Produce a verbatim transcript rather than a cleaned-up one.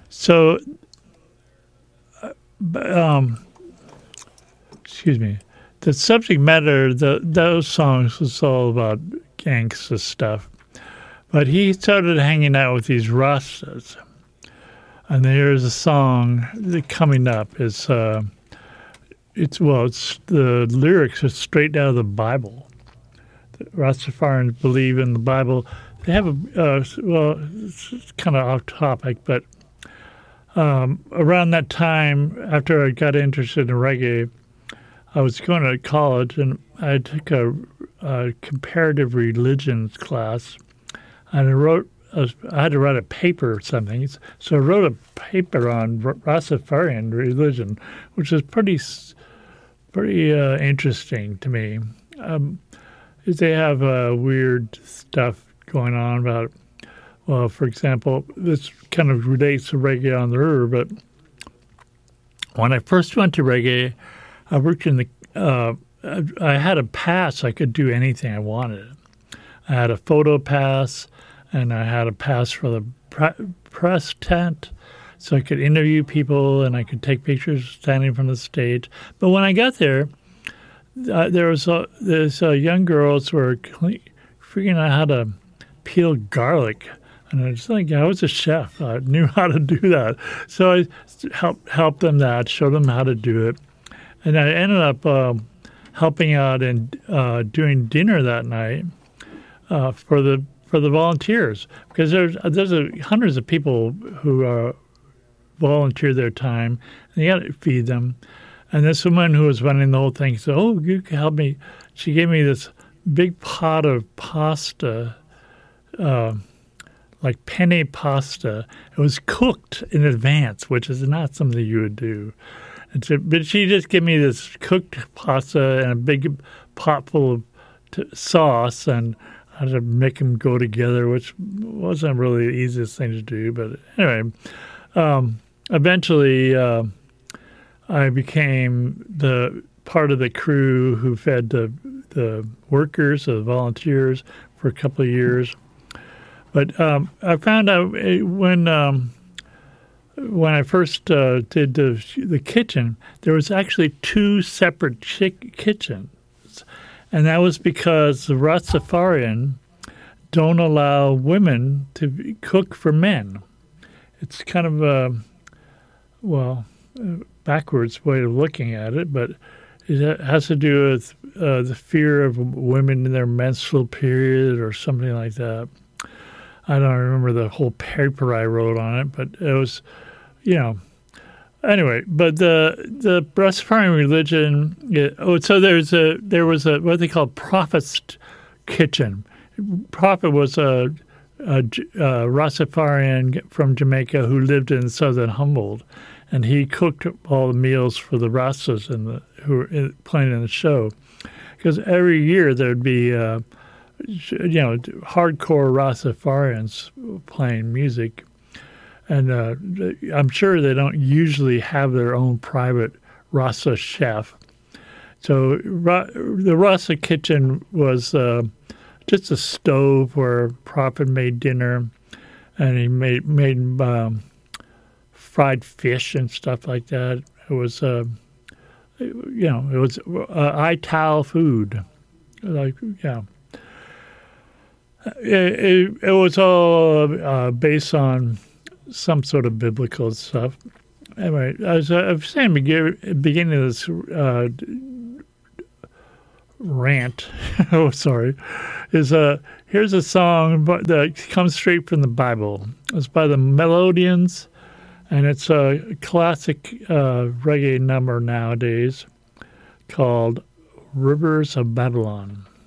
So, um, excuse me, the subject matter, the those songs was all about gangsta stuff. But he started hanging out with these Rastas. And there's a song that coming up. It's, uh, it's well, it's the lyrics are straight out of the Bible. The Rastafarians believe in the Bible. They have a, uh, well, it's kind of off topic, but um, around that time, after I got interested in reggae, I was going to college and I took a, a comparative religions class, and I wrote. I, was, I had to write a paper or something, so I wrote a paper on Rastafarian religion, which is pretty, pretty uh, interesting to me. Um, they have uh, weird stuff going on about, well, for example, this kind of relates to reggae on the river, but when I first went to reggae, I worked in the, uh, I had a pass. I could do anything I wanted. I had a photo pass, and I had a pass for the pre- press tent, so I could interview people and I could take pictures standing from the stage. But when I got there, uh, there was a, there's uh, young girls who were cle- figuring out how to peel garlic, and I was like, I was a chef. I knew how to do that, so I helped helped them that, showed them how to do it, and I ended up um, helping out and uh, doing dinner that night uh, for the. for the volunteers, because there's there's a, hundreds of people who uh, volunteer their time, and you got to feed them. And this woman who was running the whole thing said, "Oh, you can help me." She gave me this big pot of pasta, uh, like penne pasta. It was cooked in advance, which is not something you would do. And so, but she just gave me this cooked pasta and a big pot full of t- sauce, and I had to make them go together, which wasn't really the easiest thing to do. But anyway, um, eventually uh, I became the part of the crew who fed the, the workers, the volunteers, for a couple of years. But um, I found out when um, when I first uh, did the, the kitchen, there was actually two separate chick- kitchens. And that was because the Rastafarian don't allow women to cook for men. It's kind of a, well, a backwards way of looking at it, but it has to do with uh, the fear of women in their menstrual period or something like that. I don't remember the whole paper I wrote on it, but it was, you know, anyway, but the the Rastafarian religion. It, oh, so there's a there was a what they call prophet's kitchen. Prophet was a, a, a Rastafarian from Jamaica who lived in southern Humboldt, and he cooked all the meals for the Rastas in the, who were in, playing in the show. Because every year there'd be, uh, you know, hardcore Rastafarians playing music. And uh, I'm sure they don't usually have their own private Rasta chef. So Ra- the Rasta kitchen was uh, just a stove where Prophet made dinner, and he made made um, fried fish and stuff like that. It was, uh, you know, it was uh, Ital food, like yeah. It, it, it was all uh, based on some sort of biblical stuff. Anyway, as I was saying at the beginning of this uh, rant, oh, sorry, is uh, here's a song that comes straight from the Bible. It's by the Melodians, and it's a classic uh, reggae number nowadays called Rivers of Babylon.